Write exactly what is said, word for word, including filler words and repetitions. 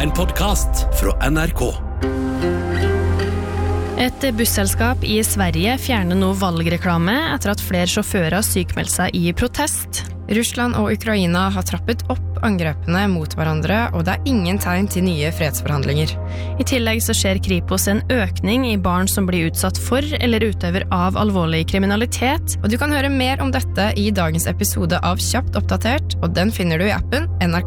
en podcast fra N R K. Et busselskap i Sverige fjerner nå valgreklame etter at flere sjåfører sykmelder seg i protest. Russland og Ukraina har trappet opp angrepene mot hverandre, og det er ingen tegn til nye fredsforhandlinger. I tillegg så ser Kripos en økning i barn som blir utsatt for eller utøver av alvorlig kriminalitet. Og du kan høre mer om dette i dagens episode av Kjapt oppdatert, og den finner du i appen N R K.